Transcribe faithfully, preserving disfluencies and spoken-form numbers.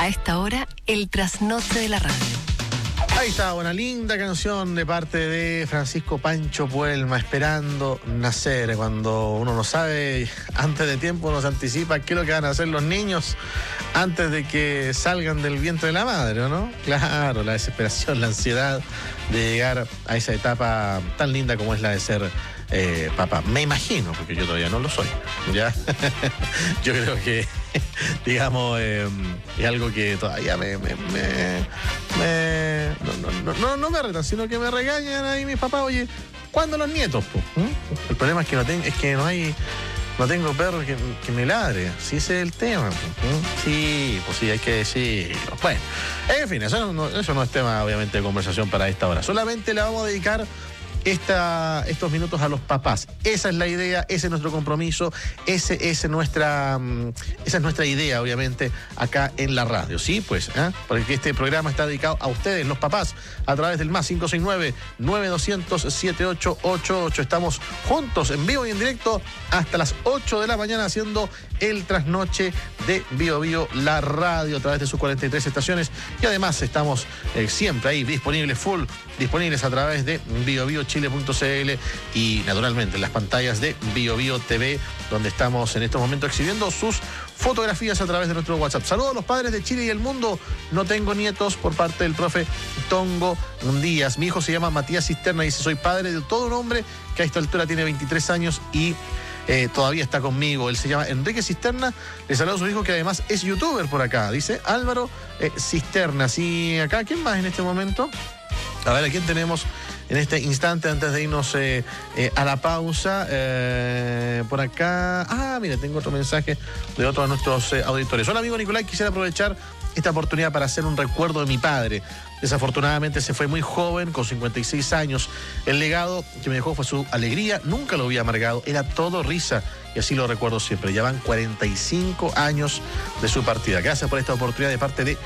A esta hora, el trasnoche de la radio. Ahí está, una linda canción de parte de Francisco Pancho Puelma, Esperando Nacer. Cuando uno no sabe, antes de tiempo uno se anticipa qué es lo que van a hacer los niños antes de que salgan del vientre de la madre, ¿no? Claro, la desesperación, la ansiedad de llegar a esa etapa tan linda como es la de ser eh, papá. Me imagino, porque yo todavía no lo soy, ¿ya? Yo creo que, digamos, eh, es algo que todavía me... me, me, me no, no, no, no me retan, sino que me regañan ahí mis papás. Oye, ¿cuándo los nietos? Po? ¿Mm? El problema es que no, ten, es que no hay... No tengo perro que, que me ladre. Sí, ese es el tema. ¿Mm? Sí, pues sí, hay que decirlo. Bueno, en fin, eso no, eso no es tema, obviamente, de conversación para esta hora. Solamente le vamos a dedicar esta, estos minutos a los papás. Esa es la idea, ese es nuestro compromiso, ese, ese nuestra, esa es nuestra idea, obviamente, acá en la radio. Sí, pues, ¿eh? Porque este programa está dedicado a ustedes, los papás, a través del más cinco seis nueve, nueve dos cero cero, siete ocho ocho ocho. Estamos juntos, en vivo y en directo, hasta las ocho de la mañana, haciendo el trasnoche de Bio Bio, la radio, a través de sus cuarenta y tres estaciones. Y además estamos eh, siempre ahí disponibles, full, disponibles a través de bio bio chile punto c l y naturalmente en las pantallas de Bio Bio T V, donde estamos en estos momentos exhibiendo sus fotografías a través de nuestro WhatsApp. Saludos a los padres de Chile y el mundo. No tengo nietos, por parte del profe Tongo Díaz. Mi hijo se llama Matías Cisterna y dice: soy padre de todo un hombre que a esta altura tiene veintitrés años y Eh, todavía está conmigo. Él se llama Enrique Cisterna. Le saludo a su hijo, que además es youtuber por acá. Dice Álvaro eh, Cisterna. Sí, acá, ¿quién más en este momento? A ver, ¿a quién tenemos en este instante antes de irnos eh, eh, a la pausa? Eh, por acá. Ah, mira, tengo otro mensaje de otro de nuestros eh, auditores. Hola, amigo Nicolás, quisiera aprovechar esta oportunidad para hacer un recuerdo de mi padre. Desafortunadamente se fue muy joven, con cincuenta y seis años. El legado que me dejó fue su alegría, nunca lo vi amargado, era todo risa, y así lo recuerdo siempre. Ya van cuarenta y cinco años de su partida. Gracias por esta oportunidad de parte de